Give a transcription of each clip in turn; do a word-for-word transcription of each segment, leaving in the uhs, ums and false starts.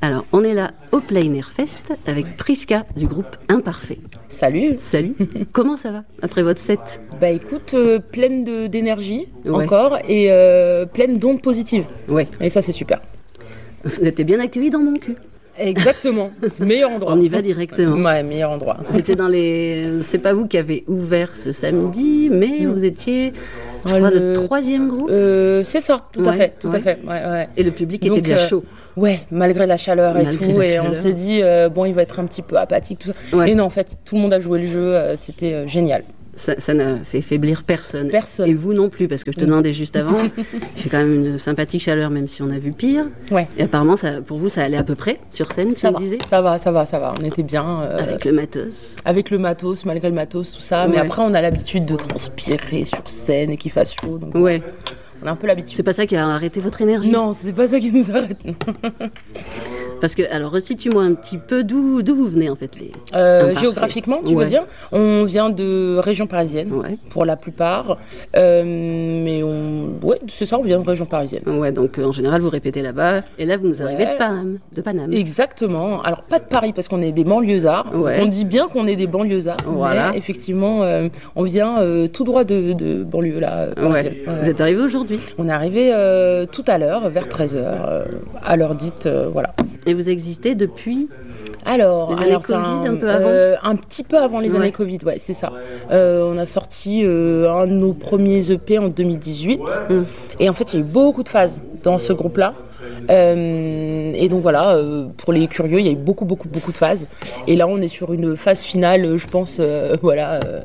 Alors, on est là au Plein Air Fest avec ouais. Prisca du groupe Imparfait. Salut. Salut. Comment ça va après votre set? Bah écoute, euh, pleine de, d'énergie ouais. encore et euh, pleine d'ondes positives. Ouais. Et ça, c'est super. Vous êtes bien accueillis dans mon cul. Exactement, c'est le meilleur endroit. On y va directement. Ouais, meilleur endroit. C'était dans les. C'est pas vous qui avez ouvert ce samedi, mais non. Vous étiez, je ouais, crois, le... le troisième groupe. Euh, c'est ça, tout ouais, à fait, tout ouais. à fait. Ouais, ouais. Et le public était Donc, déjà euh, chaud. Ouais, malgré la chaleur et malgré tout, la et chaleur. On s'est dit euh, bon, il va être un petit peu apathique, tout ça. Ouais. Et non, en fait, tout le monde a joué le jeu, euh, c'était euh, génial. Ça, ça n'a fait faiblir personne. Personne. Et vous non plus, parce que je te demandais juste avant. Il fait quand même une sympathique chaleur, même si on a vu pire. Ouais. Et apparemment, ça, pour vous, ça allait à peu près sur scène, ça tu va, me disais ? Ça va, ça va, ça va. On était bien. Euh, avec le matos. Avec le matos, malgré le matos, tout ça. Ouais. Mais après, on a l'habitude de transpirer sur scène et qu'il fasse chaud. Donc ouais. On a un peu l'habitude. C'est pas ça qui a arrêté votre énergie ? Non, c'est pas ça qui nous arrête. Parce que, alors, resitue-moi un petit peu d'où, d'où vous venez, en fait. Les... Euh, géographiquement, tu ouais. veux dire ? On vient de région parisienne, ouais. pour la plupart. Euh, mais on... Ouais, c'est ça, on vient de région parisienne. Ouais, donc en général, vous répétez là-bas. Et là, vous nous arrivez ouais. de Paname. De Paname. Exactement. Alors, pas de Paris, parce qu'on est des banlieusards. Ouais. On dit bien qu'on est des banlieusards. Voilà. Mais effectivement, euh, on vient euh, tout droit de, de banlieue, là, parisienne. Ouais. Ouais. Vous êtes arrivés aujourd'hui ? On est arrivé euh, tout à l'heure, vers treize heures, euh, à l'heure dite, euh, voilà. Et vous existez depuis alors, les années alors Covid, un, un peu avant euh, Un petit peu avant les ouais. années Covid, ouais, c'est ça. Euh, on a sorti euh, un de nos premiers E P en deux mille dix-huit. Mm. Et en fait, il y a eu beaucoup de phases dans ce groupe-là. Euh, et donc voilà, euh, pour les curieux, il y a eu beaucoup, beaucoup, beaucoup de phases. Et là, on est sur une phase finale, je pense, euh, voilà, euh,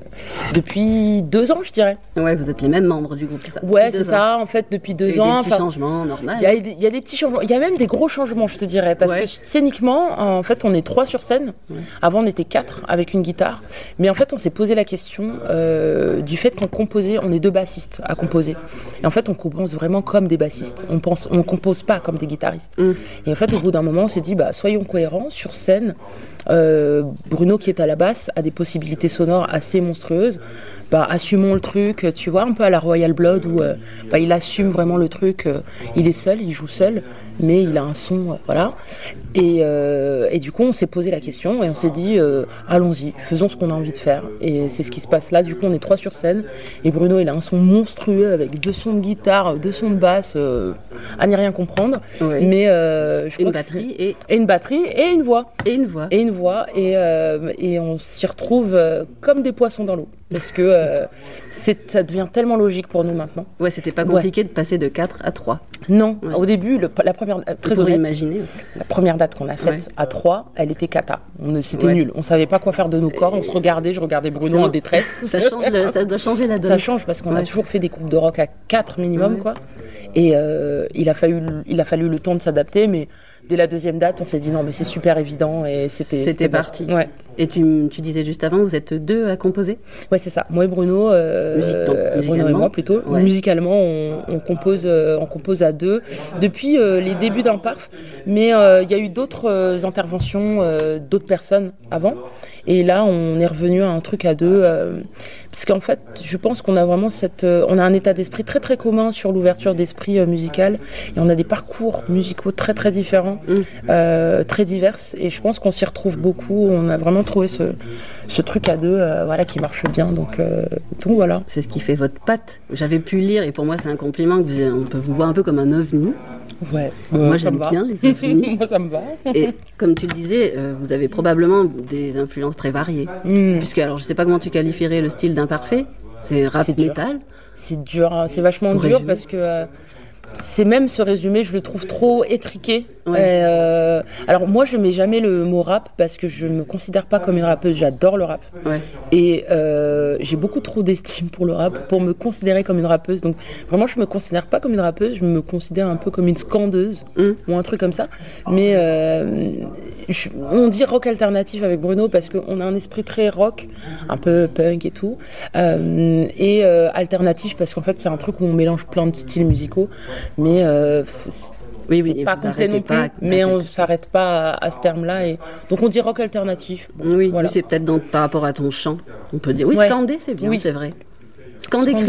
depuis deux ans, je dirais. Ouais, vous êtes les mêmes membres du groupe, c'est ça ? Ouais, c'est ça, en fait, depuis deux il y a ans. des petits changements, normal. Il y, a, il y a des petits changements, il y a même des gros changements, je te dirais, parce ouais. que scéniquement, en fait, on est trois sur scène. Ouais. Avant, on était quatre avec une guitare. Mais en fait, on s'est posé la question euh, du fait qu'on composait, on est deux bassistes à composer. Et en fait, on compose vraiment comme des bassistes. On pense, on compose pas comme des guitaristes. Mm. Et en fait, au bout d'un moment, on s'est dit, bah, soyons cohérents sur scène. Euh, Bruno, qui est à la basse, a des possibilités sonores assez monstrueuses. Bah, assumons le truc, tu vois, un peu à la Royal Blood où euh, bah, il assume vraiment le truc. Euh, il est seul, il joue seul, mais il a un son, euh, voilà. Et, euh, et du coup, on s'est posé la question et on s'est dit, euh, allons-y, faisons ce qu'on a envie de faire. Et c'est ce qui se passe là. Du coup, on est trois sur scène. Et Bruno, il a un son monstrueux avec deux sons de guitare, deux sons de basse, euh, à n'y rien comprendre. Oui. Mais euh, je une crois batterie que et... et une batterie et une voix. Et une voix. Et une voix. Et, euh, et on s'y retrouve euh, comme des poissons dans l'eau. Parce que euh, c'est, ça devient tellement logique pour nous maintenant. Ouais, c'était pas compliqué ouais. de passer de quatre à trois. Non, ouais. au début, le, la première, très honnête, imaginer. la première date qu'on a faite ouais. à trois, elle était cata. On, c'était ouais. nul. On savait pas quoi faire de nos corps. On se regardait, je regardais Bruno en détresse. Ça change, le, ça doit changer la donne. Ça change parce qu'on ouais. a toujours fait des groupes de rock à quatre minimum, ouais. quoi. Et euh, il a fallu, il a fallu le temps de s'adapter, mais dès la deuxième date, on s'est dit non, mais c'est super évident et c'était. C'était, c'était parti. Ouais. Et tu, tu disais juste avant, vous êtes deux à composer ? Ouais, c'est ça. Moi et Bruno, euh, Musique, donc, Bruno et moi plutôt. Ouais. Musicalement, on, on compose, euh, on compose à deux depuis euh, les débuts d'Imparf. Mais il euh, y a eu d'autres euh, interventions, euh, d'autres personnes avant. Et là, on est revenu à un truc à deux, euh, parce qu'en fait, je pense qu'on a vraiment cette, euh, on a un état d'esprit très très commun sur l'ouverture d'esprit euh, musical, et on a des parcours musicaux très très différents, mmh. euh, très divers, et je pense qu'on s'y retrouve beaucoup. On a vraiment trouvé ce, ce truc à deux, euh, voilà, qui marche bien. Donc, euh, donc voilà. C'est ce qui fait votre patte. J'avais pu lire, et pour moi, c'est un compliment que vous, on peut vous voir un peu comme un ovni. Ouais, bah, moi j'aime bien les ovnis. Moi ça me va. Et comme tu le disais, euh, vous avez probablement des influences très variées. Mm. Puisque, alors je sais pas comment tu qualifierais le style d'Imparfait. C'est rap c'est metal. C'est dur, c'est vachement Pour dur résumer. Parce que euh, c'est même ce résumé, je le trouve trop étriqué. Ouais. Et, euh, alors moi je mets jamais le mot rap parce que je me considère pas comme une rappeuse, j'adore le rap. Ouais. Et euh, j'ai beaucoup trop d'estime pour le rap pour me considérer comme une rappeuse. Donc vraiment je me considère pas comme une rappeuse, je me considère un peu comme une scandeuse mm. ou un truc comme ça. Mais euh, je, on dit rock alternatif avec Bruno parce qu'on a un esprit très rock, un peu punk et tout. Euh, et euh, alternatif parce qu'en fait c'est un truc où on mélange plein de styles musicaux. Mais euh, oui, oui, c'est pas complet non plus, pas, mais on ne s'arrête pas à, à ce terme-là. Et... donc on dit rock alternatif. Bon, oui, voilà. oui, c'est peut-être dans, par rapport à ton chant, on peut dire. Oui, ouais. scander, c'est bien, oui. c'est vrai. Scander, Scander. crier.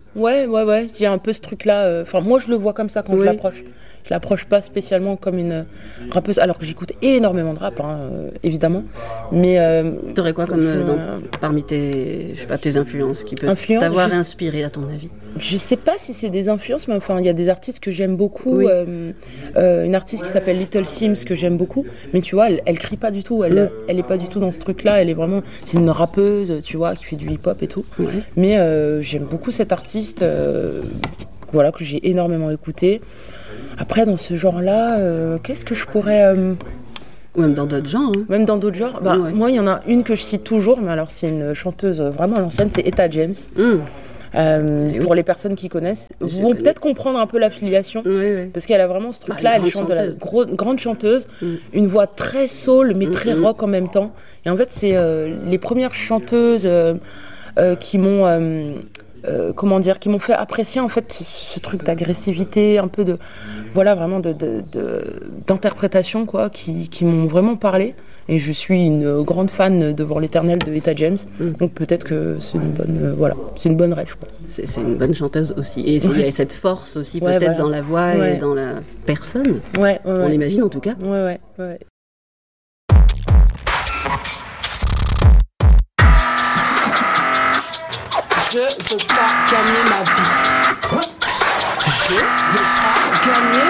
Ouais, ouais, ouais. Il y a un peu ce truc-là. Enfin, euh... moi, je le vois comme ça quand oui. je l'approche. Je l'approche pas spécialement comme une rappeuse, alors que j'écoute énormément de rap, hein, euh, évidemment. Mais euh, t'aurais quoi comme euh, dans, parmi tes, je sais pas, tes influences qui peuvent influence, t'avoir je... inspiré à ton avis? Je sais pas si c'est des influences, mais enfin il y a des artistes que j'aime beaucoup. Oui. Euh, euh, une artiste qui s'appelle Little Sims que j'aime beaucoup, mais tu vois, elle, elle crie pas du tout. Elle, mm. elle est pas du tout dans ce truc-là. Elle est vraiment, c'est une rappeuse, tu vois, qui fait du hip-hop et tout. Ouais. Mais euh, j'aime beaucoup cette artiste, euh, voilà, que j'ai énormément écouté. Après, dans ce genre-là, euh, qu'est-ce que je pourrais... Euh... Même dans d'autres genres. Hein. Même dans d'autres genres. Bah, ouais. Moi, il y en a une que je cite toujours, mais alors c'est une chanteuse vraiment à l'ancienne, c'est Etta James. Mm. Euh, pour oui. les personnes qui connaissent, je vont peut-être comprendre un peu l'affiliation, oui, oui. parce qu'elle a vraiment ce truc-là, bah, elle chante chanteuse. de la gros, grande chanteuse, mm. une voix très soul, mais mm, très mm. rock en même temps. Et en fait, c'est euh, les premières chanteuses euh, euh, qui m'ont... Euh, Euh, comment dire, qui m'ont fait apprécier en fait ce truc d'agressivité, un peu de, voilà, vraiment de, de, de, d'interprétation quoi, qui, qui m'ont vraiment parlé. Et je suis une grande fan de Voir l'Éternel de Etta James, mm. donc peut-être que c'est une bonne, euh, voilà, c'est une bonne rêve. Quoi. C'est, c'est une bonne chanteuse aussi, et il y a cette force aussi ouais, peut-être voilà. dans la voix ouais. et dans la personne. Ouais, ouais, on ouais. l'imagine en tout cas. Ouais, ouais, ouais. Je veux pas gagner ma vie. Je veux pas gagner